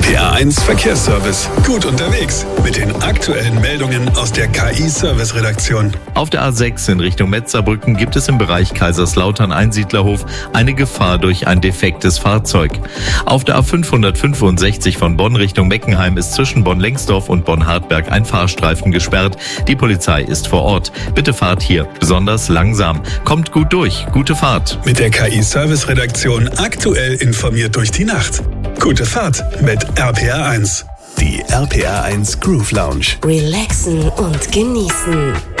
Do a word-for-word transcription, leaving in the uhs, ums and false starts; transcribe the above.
R P R eins Verkehrsservice. Gut unterwegs mit den aktuellen Meldungen aus der K I-Service-Redaktion. Auf der A sechs in Richtung Metzerbrücken gibt es im Bereich Kaiserslautern-Einsiedlerhof eine Gefahr durch ein defektes Fahrzeug. Auf der A fünfhundertfünfundsechzig von Bonn Richtung Meckenheim ist zwischen Bonn-Lengsdorf und Bonn-Hartberg ein Fahrstreifen gesperrt. Die Polizei ist vor Ort. Bitte fahrt hier besonders langsam. Kommt gut durch. Gute Fahrt. Mit der K I-Service-Redaktion aktuell informiert durch die Nacht. Gute Fahrt mit R P R eins. Die R P R eins Groove Lounge. Relaxen und genießen.